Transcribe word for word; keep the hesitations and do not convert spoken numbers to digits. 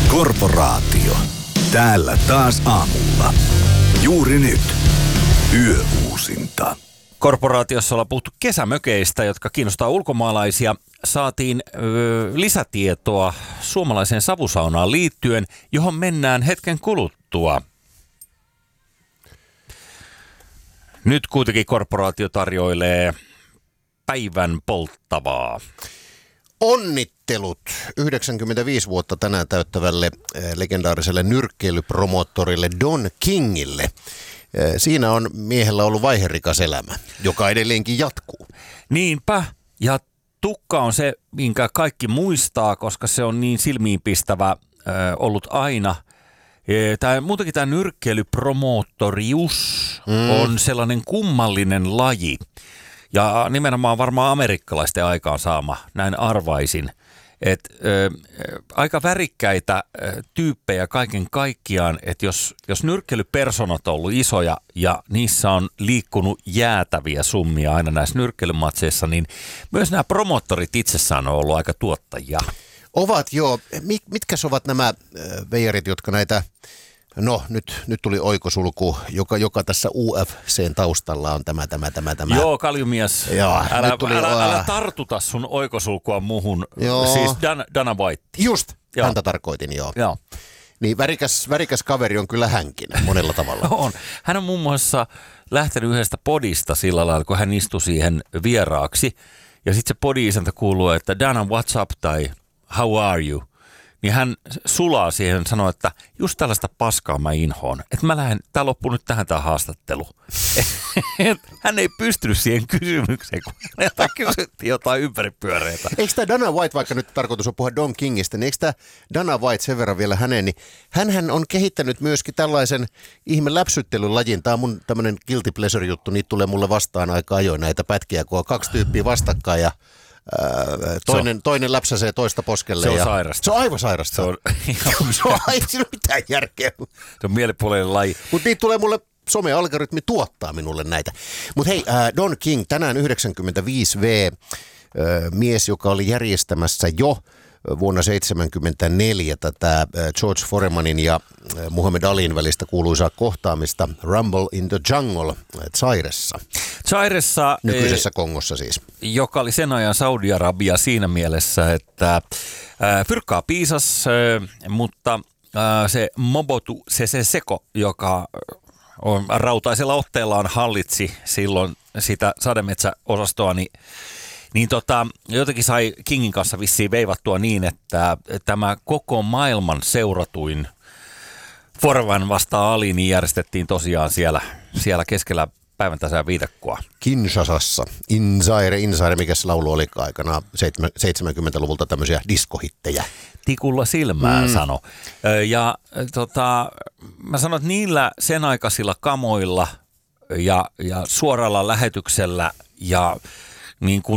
Korporaatio. Täällä taas aamulla. Juuri nyt. Yöuusinta. Korporaatiossa ollaan puhuttu kesämökeistä, jotka kiinnostaa ulkomaalaisia. Saatiin ö, lisätietoa suomalaiseen savusaunaan liittyen, johon mennään hetken kuluttua. Nyt kuitenkin korporaatio tarjoilee päivän polttavaa. Onnittelut yhdeksänkymmentäviisi vuotta tänään täyttävälle legendaariselle nyrkkeilypromoottorille Don Kingille. Siinä on miehellä ollut vaiherikas elämä, joka edelleenkin jatkuu. Niinpä, ja tukka on se, minkä kaikki muistaa, koska se on niin silmiinpistävä ö, ollut aina. Tämä, muutenkin tämä nyrkkeilypromoottorius mm. on sellainen kummallinen laji. Ja nimenomaan varmaan amerikkalaisten aikaansaama, näin arvaisin. Et, ö, aika värikkäitä ö, tyyppejä kaiken kaikkiaan, että jos, jos nyrkkeilypersonat on ollut isoja ja niissä on liikkunut jäätäviä summia aina näissä nyrkkeilymatseissa, niin myös nämä promoottorit itsessään on ollut aika tuottajia. Ovat joo. Mitkäs ovat nämä veijarit, jotka näitä... No, nyt, nyt tuli oikosulku, joka, joka tässä U F C:n taustalla on tämä, tämä, tämä, tämä. Joo, kaljumies. Joo, älä, tuli, älä, älä tartuta sun oikosulkua muuhun. Joo. Siis Dan, Dana White. Just, joo. Häntä tarkoitin, joo. joo. Niin värikäs, värikäs kaveri on kyllä hänkin monella tavalla. on. Hän on muun muassa lähtenyt yhdestä podista sillä lailla, kun hän istui siihen vieraaksi. Ja sitten se podi-isäntä kuuluu, että Dana, what's up tai how are you? Niin hän sulaa siihen ja sanoo, että just tällaista paskaa mä inhoon. Että mä lähden, tää loppuu nyt tähän tää haastattelu. Hän ei pystynyt siihen kysymykseen, kun häneltä kysyttiin jotain ympäripyöreitä. Eikö tämä Dana White, vaikka nyt tarkoitus on puhua Don Kingistä, niin eikö tämä Dana White sen verran vielä häneen, niin hänhän on kehittänyt myöskin tällaisen ihme läpsyttelylajin. Tämä on mun tämmöinen guilty pleasure juttu, niitä tulee mulle vastaan aika ajoin näitä pätkiä, kun on kaksi tyyppiä vastakkain ja Toinen, on, toinen läpsäsee toista poskelle. Se on ja sairasta. Se on aivan sairasta. Se on, se on aivan, siinä on mitään järkeä. Se on mielipuolinen laji. Mutta niitä tulee mulle, some-algoritmi tuottaa minulle näitä. Mutta hei, äh, Don King, tänään yhdeksänkymmentäviisi vuotias äh, mies, joka oli järjestämässä jo vuonna seitsemänkymmentäneljä tätä George Foremanin ja Muhammad Alin välistä kuuluisaa kohtaamista Rumble in the Jungle Zairessa. Zairessa, nykyisessä Kongossa siis. Joka oli sen ajan Saudi-Arabia siinä mielessä, että äh, fyrkkaa piisas, äh, mutta äh, se Mobutu Sese Seko, joka on rautaisella otteellaan hallitsi silloin sitä sademetsäosastoa, niin Niin tota, jotenkin sai Kingin kanssa vissiin veivattua niin, että tämä koko maailman seuratuin Foreman vastaan Ali niin järjestettiin tosiaan siellä, siellä keskellä päivän tasaan viidakkoa. Kinshasassa. Inzaire, Inzaire, mikä se laulu oli aikana seitsemänkymmentäluvulta tämmöisiä diskohittejä. Tikulla silmään mm. sano. Ja tota, mä sanon, että niillä sen aikaisilla kamoilla ja, ja suoralla lähetyksellä ja niin kuin